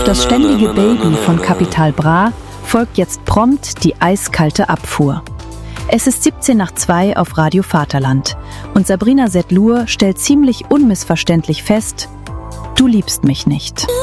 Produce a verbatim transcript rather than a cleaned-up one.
das ständige Baby von Capital Bra folgt jetzt prompt die eiskalte Abfuhr. Es ist siebzehn nach zwei auf Radio Vaterland und Sabrina Setlur stellt ziemlich unmissverständlich fest: Du liebst mich nicht.